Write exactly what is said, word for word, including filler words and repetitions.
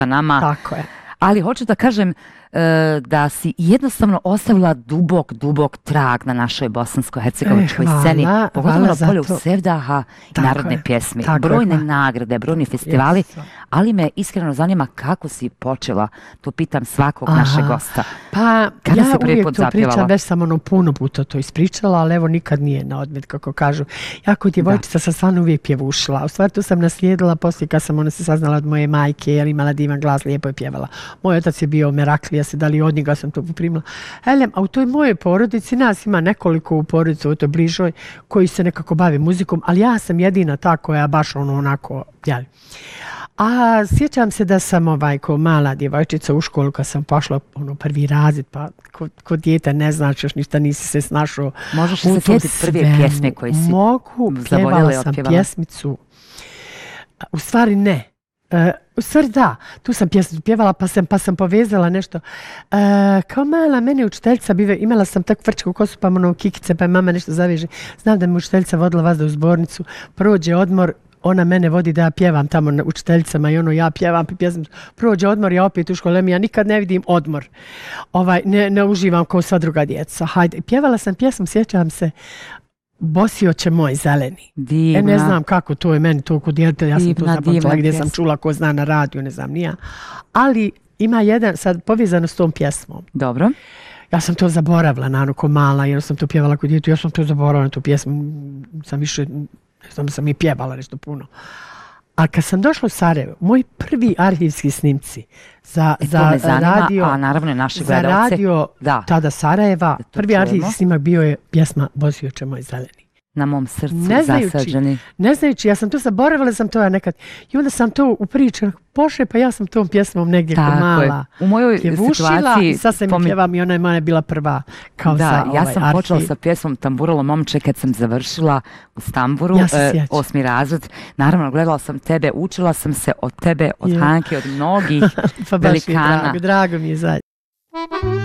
nama. Tako je. Ali hoću da kažem e, da si jednostavno ostavila dubok, dubok trag na našoj bosansko-hercegovačkoj e, sceni, pogotovo na polju to. Sevdaha i tako narodne je, pjesme. Brojne je, nagrade, brojni festivali, yes. ali me iskreno zanima kako si počela, to pitam svakog Aha. našeg gosta. Pa Kada ja si prvi uvijek put to zapjevala? pričam, već sam ono puno puta to ispričala, ali evo nikad nije na odmet, kako kažu. Ja kod djevojčica sam stvarno uvijek pjevušila. U stvari to sam naslijedila poslije kad sam ona se saznala od moje majke, jer imala divan glas, lijepo je pjevala. Moj otac je bio Meraklija, se da li od njega sam to poprimila. Elem, a u toj mojoj porodici, nas ima nekoliko u porodici, u toj bližoj, koji se nekako bave muzikom, ali ja sam jedina ta koja baš ono onako, jel. A sjećam se da sam ovaj, ko mala djevojčica u školu, kad sam pošla ono prvi razred, pa kod, kod djete ne znaš još ništa, nisi se snašao. Možeš se sjetiti prve pjesme koje si Mogu, pjevala sam pjesmicu. U stvari ne. Uh, u stvari da, tu sam pjesmu pjevala pa sam, pa sam povezala nešto. Uh, kao mala mene učiteljica bive, imala sam takvu vrčku kosu pa ono kikice pa je mama nešto zaveže. Znam da me učiteljica vodila vas da u zbornicu, prođe odmor, ona mene vodi da ja pjevam tamo na učiteljicama i ono ja pjevam pjesmu. Prođe odmor, ja opet u škole, ja nikad ne vidim odmor. Ovaj, ne, ne uživam kao sva druga djeca. Hajde, pjevala sam pjesmu, sjećam se, Bosioće moj zeleni. Divna. E, ne znam kako to je meni to kod djeteta, ja sam divna, to zapamtila gdje pjesma. sam čula ko zna na radiju, ne znam nija. Ali ima jedan, sad povezano s tom pjesmom. Dobro. Ja sam to zaboravila, naravno, ko mala, jer sam to pjevala kod djetu, ja sam to zaboravila, tu pjesmu, sam više, sam, sam i pjevala nešto puno. A kad sam došla u Sarajevo, moji prvi arhivski snimci za, e, za zanima, radio, a naravno naši za radio da. tada Sarajeva, prvi arhivski snimak bio je pjesma Bosioće moj zeleni. Na mom srcu ne znajući, zasađeni. Ne znajući, ja sam to zaboravila, sam to ja nekad. I onda sam to u priči, poše, pa ja sam tom pjesmom negdje ko mala. Je. U mojoj situaciji... I sad sam pomi... pjevam i ona je moja bila prva kao da, sa ja ovaj sam arhiv. počela sa pjesmom Tamburalo momče kad sam završila u Stamburu, ja e, osmi razred. Naravno, gledala sam tebe, učila sam se od tebe, od je. Hanke, od mnogih pa velikana. Baš mi je drago, drago mi je zajedno.